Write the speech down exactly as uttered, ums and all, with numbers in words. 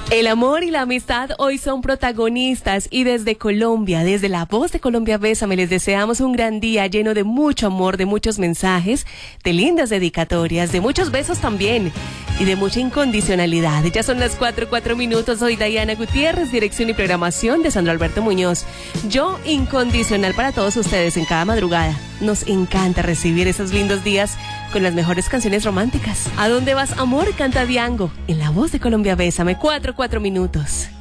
El amor y la amistad hoy son protagonistas y desde Colombia, desde la voz de Colombia Bésame, les deseamos un gran día lleno de mucho amor, de muchos mensajes, de lindas dedicatorias, de muchos besos también y de mucha incondicionalidad. Ya son las cuatro, cuatro minutos. Soy Diana Gutiérrez, dirección y programación de Sandro Alberto Muñoz. Yo incondicional para todos ustedes en cada madrugada. Nos encanta recibir esos lindos días con las mejores canciones románticas. ¿A dónde vas, amor? Canta Diango en la voz de Colombia Bésame. Cuatro, cuatro minutos.